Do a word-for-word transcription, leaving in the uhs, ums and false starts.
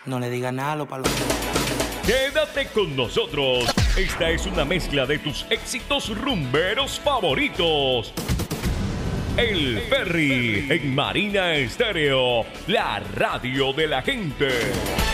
No le digas nada a los palos. Quédate con nosotros. Esta es una mezcla de tus éxitos rumberos favoritos. El Ferry en Marina Estéreo, la radio de la gente.